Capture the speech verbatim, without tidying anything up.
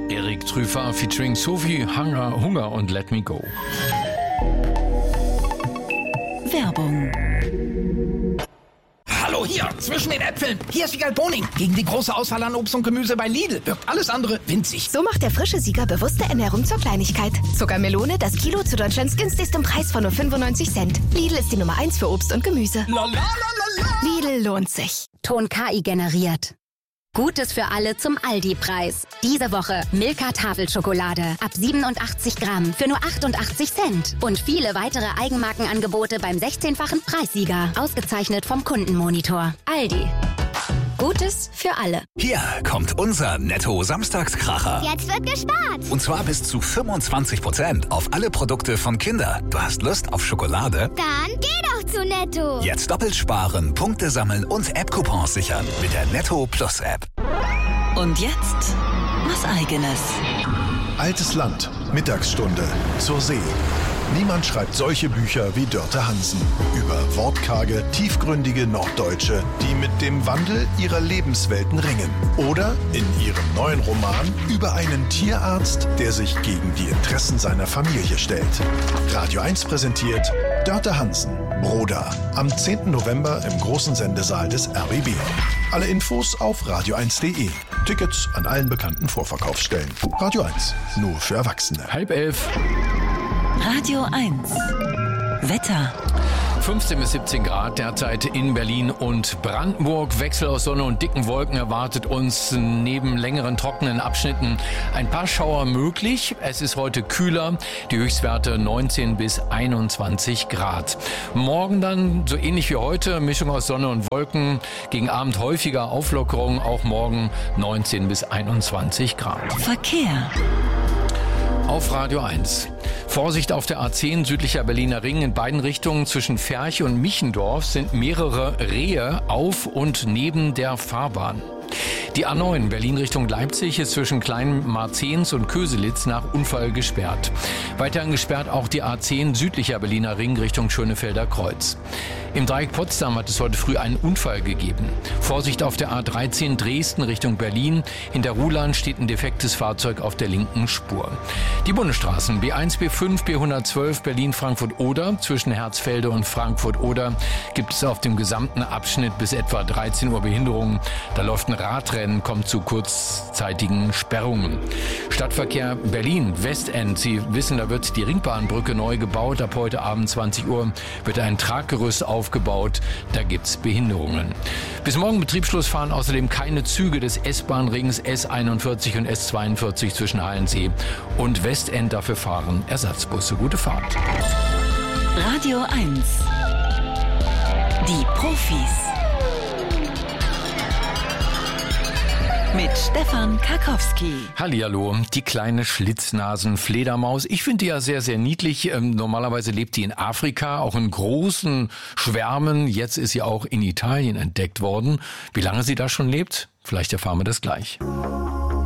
Erik Trüfer featuring Sophie, Hunger, Hunger und Let Me Go. Werbung. Hallo, hier, zwischen den Äpfeln. Hier ist Wiegald Boning. Gegen die große Auswahl an Obst und Gemüse bei Lidl wirkt alles andere winzig. So macht der frische Sieger bewusste Ernährung zur Kleinigkeit. Zuckermelone, das Kilo zu Deutschlands günstigstem Preis von nur fünfundneunzig Cent. Lidl ist die Nummer eins für Obst und Gemüse. La, la, la, la, la. Lidl lohnt sich. Ton K I generiert. Gutes für alle zum Aldi-Preis. Diese Woche Milka Tafelschokolade ab siebenundachtzig Gramm für nur achtundachtzig Cent. Und viele weitere Eigenmarkenangebote beim sechzehnfachen Preissieger. Ausgezeichnet vom Kundenmonitor. Aldi. Gutes für alle. Hier kommt unser Netto-Samstagskracher. Jetzt wird gespart. Und zwar bis zu fünfundzwanzig Prozent auf alle Produkte von Kinder. Du hast Lust auf Schokolade? Dann geh doch zu Netto. Jetzt doppelt sparen, Punkte sammeln und App-Coupons sichern mit der Netto Plus App. Und jetzt was Eigenes. Altes Land, Mittagsstunde, zur See. Niemand schreibt solche Bücher wie Dörte Hansen über wortkarge, tiefgründige Norddeutsche, die mit dem Wandel ihrer Lebenswelten ringen. Oder in ihrem neuen Roman über einen Tierarzt, der sich gegen die Interessen seiner Familie stellt. Radio eins präsentiert Dörte Hansen, Broda, am zehnten November im großen Sendesaal des R B B. Alle Infos auf radio eins punkt de. Tickets an allen bekannten Vorverkaufsstellen. Radio eins, nur für Erwachsene. Halb elf. Radio eins. Wetter. fünfzehn bis siebzehn Grad derzeit in Berlin und Brandenburg. Wechsel aus Sonne und dicken Wolken erwartet uns neben längeren trockenen Abschnitten ein paar Schauer möglich. Es ist heute kühler, die Höchstwerte neunzehn bis einundzwanzig Grad. Morgen dann so ähnlich wie heute, Mischung aus Sonne und Wolken. Gegen Abend häufiger Auflockerung, auch morgen neunzehn bis einundzwanzig Grad. Verkehr. Auf Radio eins. Vorsicht auf der A zehn südlicher Berliner Ring. In beiden Richtungen zwischen Ferch und Michendorf sind mehrere Rehe auf und neben der Fahrbahn. Die A neun Berlin Richtung Leipzig ist zwischen Klein-Marzahns und Köselitz nach Unfall gesperrt. Weiterhin gesperrt auch die A zehn südlicher Berliner Ring Richtung Schönefelder Kreuz. Im Dreieck Potsdam hat es heute früh einen Unfall gegeben. Vorsicht auf der A dreizehn Dresden Richtung Berlin. Hinter Ruhland steht ein defektes Fahrzeug auf der linken Spur. Die Bundesstraßen B eins, B fünf, B hundertzwölf Berlin-Frankfurt-Oder. Zwischen Herzfelde und Frankfurt-Oder gibt es auf dem gesamten Abschnitt bis etwa dreizehn Uhr Behinderungen. Da läuft ein Radrennen, kommt zu kurzzeitigen Sperrungen. Stadtverkehr Berlin, Westend. Sie wissen, da wird die Ringbahnbrücke neu gebaut. Ab heute Abend zwanzig Uhr wird ein Traggerüst aufgebaut. Da gibt's Behinderungen. Bis morgen Betriebsschluss fahren außerdem keine Züge des S-Bahn-Rings S einundvierzig und S zweiundvierzig zwischen Halensee und Westend. Dafür fahren Ersatzbusse. Gute Fahrt. Radio eins. Die Profis. Mit Stefan Karkowski. Hallihallo, die kleine Schlitznasen-Fledermaus. Ich finde die ja sehr, sehr niedlich. Ähm, normalerweise lebt die in Afrika, auch in großen Schwärmen. Jetzt ist sie auch in Italien entdeckt worden. Wie lange sie da schon lebt? Vielleicht erfahren wir das gleich.